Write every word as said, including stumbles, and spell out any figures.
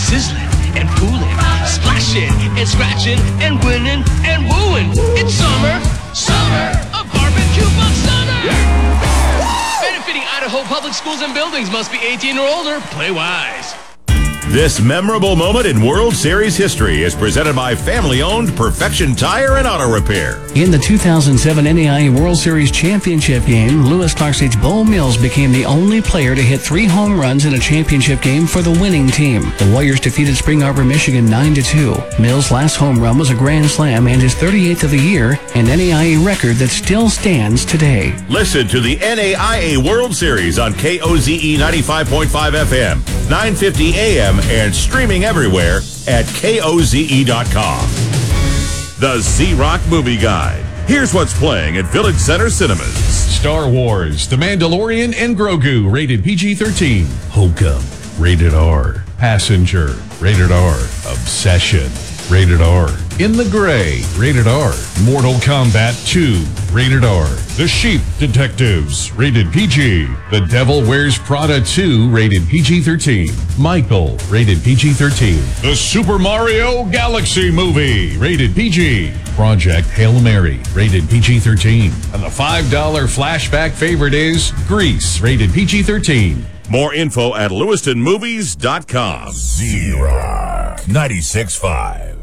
sizzling and pooling, splashing and scratching and winning and wooing. It's summer, summer, a barbecue buck summer. Benefiting Idaho public schools and buildings. Must be eighteen or older. Play wise. This memorable moment in World Series history is presented by family-owned Perfection Tire and Auto Repair. In the two thousand seven N A I A World Series championship game, Lewis Clark State's Bo Mills became the only player to hit three home runs in a championship game for the winning team. The Warriors defeated Spring Arbor, Michigan nine to two. Mills' last home run was a grand slam and his thirty-eighth of the year, an N A I A record that still stands today. Listen to the N A I A World Series on K O Z E ninety-five point five F M, nine fifty A M, and streaming everywhere at K O Z E dot com. The Z-Rock Movie Guide. Here's what's playing at Village Center Cinemas. Star Wars, The Mandalorian and Grogu, rated P G thirteen. Hokum, rated R. Passenger, rated R. Obsession, rated R. In the Gray, rated R. Mortal Kombat two, rated R. The Sheep Detectives, rated P G. The Devil Wears Prada two, rated P G thirteen. Michael, rated P G thirteen. The Super Mario Galaxy Movie, rated P G. Project Hail Mary, rated P G thirteen. And the five dollar flashback favorite is Grease, rated P G thirteen. More info at Lewiston Movies dot com. Z-Rock ninety-six point five.